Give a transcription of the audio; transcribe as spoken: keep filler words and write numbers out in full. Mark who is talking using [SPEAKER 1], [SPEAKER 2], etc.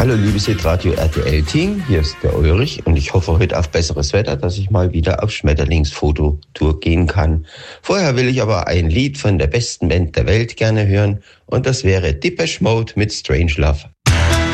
[SPEAKER 1] Hallo liebes Hitradio R T L-Team, hier ist der Ulrich und ich hoffe heute auf besseres Wetter, dass ich mal wieder auf Schmetterlingsfototour gehen kann. Vorher will ich aber ein Lied von der besten Band der Welt gerne hören und das wäre Depeche Mode mit Strange Love.